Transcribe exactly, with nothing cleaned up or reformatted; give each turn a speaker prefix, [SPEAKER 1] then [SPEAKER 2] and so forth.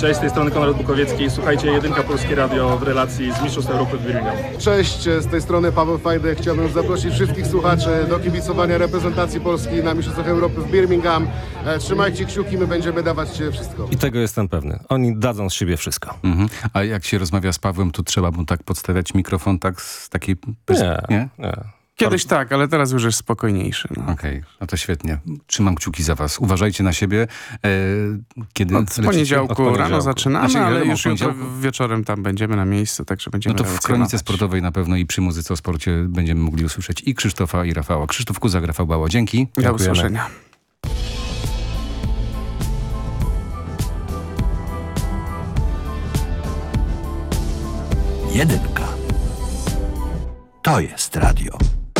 [SPEAKER 1] Cześć, z tej strony Konrad Bukowiecki. Słuchajcie, Jedynka Polskie Radio w relacji z Mistrzostw Europy w Birmingham.
[SPEAKER 2] Cześć, z tej strony Paweł Fajdek. Chciałbym zaprosić wszystkich słuchaczy do kibicowania reprezentacji Polski na Mistrzostwach Europy w Birmingham. E, Trzymajcie kciuki, my będziemy dawać wszystko.
[SPEAKER 3] I tego jestem pewny. Oni dadzą z siebie wszystko.
[SPEAKER 4] Mhm. A jak się rozmawia z Pawłem, to trzeba mu tak podstawiać mikrofon tak z takiej...
[SPEAKER 3] Nie,
[SPEAKER 4] nie?
[SPEAKER 3] nie.
[SPEAKER 5] Kiedyś tak, ale teraz już jest spokojniejszy. No.
[SPEAKER 4] Okej, okay, no to świetnie. Trzymam kciuki za was. Uważajcie na siebie. E, kiedy
[SPEAKER 5] Od
[SPEAKER 4] lecicie?
[SPEAKER 5] poniedziałku,
[SPEAKER 3] Od poniedziałku
[SPEAKER 5] rano zaczynamy,
[SPEAKER 4] Znaczy,
[SPEAKER 5] ale
[SPEAKER 4] wiadomo,
[SPEAKER 5] już jutro
[SPEAKER 4] poniedziałku.
[SPEAKER 5] wieczorem tam będziemy na miejscu, także będziemy
[SPEAKER 4] No to w
[SPEAKER 5] relacjonować.
[SPEAKER 4] Kronice Sportowej na pewno i przy Muzyce o Sporcie będziemy mogli usłyszeć i Krzysztofa, i Rafała. Krzysztof Kuzak, Rafał Bała. Dzięki.
[SPEAKER 5] Do
[SPEAKER 3] Dziękujemy.
[SPEAKER 5] usłyszenia.
[SPEAKER 6] Jedynka. To jest radio.